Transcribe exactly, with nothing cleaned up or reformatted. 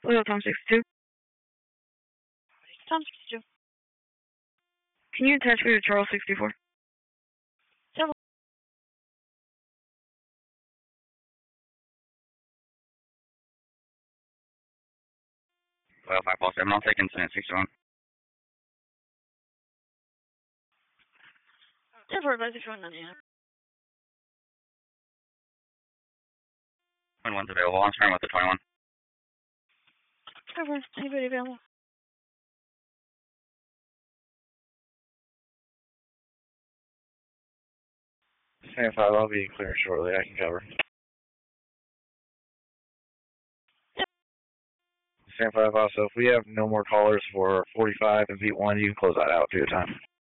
Hello, Tom sixty-two. Tom sixty-two. Can you attach me to Charles sixty-four? Several. Well, five, four, seven, I'll take incident sixty-one. Therefore, by sixty-one, none, yeah. twenty-one's available. I'm starting with the twenty-one. Therefore, anybody available? Stand five, I'll be clear shortly. I can cover. Yep. Stand five, also, if we have no more callers for forty-five and beat one, you can close that out two at a time.